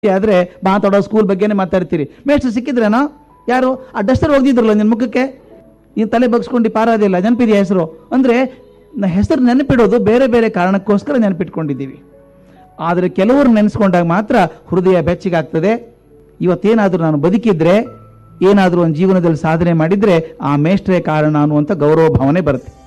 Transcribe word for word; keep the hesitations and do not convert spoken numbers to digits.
ಆದ್ರೆ ಮಾತಾಡೋ ಸ್ಕೂಲ್ ಬಗ್ಗೆನೇ ಮಾತಾಡ್ತೀರಿ. ಮೇಷ್ಟ್ರು ಸಿಕ್ಕಿದ್ರೇನೋ? ಯಾರು? ಆ ಡಸ್ಟರ್ ಹೋಗಿದ್ರಲ್ಲ ನಿನ್ನ ಮುಖಕ್ಕೆ, ನೀನು ತಲೆ ಬಗ್ಸ್ಕೊಂಡು ಪಾರಾದಿಲ್ಲ, ನೆನಪಿದೆಯಾ ಹೆಸರು? ಅಂದರೆ ಹೆಸರು ನೆನಪಿಡೋದು ಬೇರೆ ಬೇರೆ ಕಾರಣಕ್ಕೋಸ್ಕರ ನೆನಪಿಟ್ಕೊಂಡಿದ್ದೀವಿ. ಆದರೆ ಕೆಲವರು ನೆನೆಸ್ಕೊಂಡಾಗ ಮಾತ್ರ ಹೃದಯ ಬೆಚ್ಚಗಾಗ್ತದೆ. ಇವತ್ತೇನಾದರೂ ನಾನು ಬದುಕಿದ್ರೆ, ಏನಾದರೂ ಒಂದು ಜೀವನದಲ್ಲಿ ಸಾಧನೆ ಮಾಡಿದರೆ ಆ ಮೇಷ್ಟ್ರೇ ಕಾರಣ ಅನ್ನುವಂಥ ಗೌರವ ಭಾವನೆ ಬರುತ್ತೆ.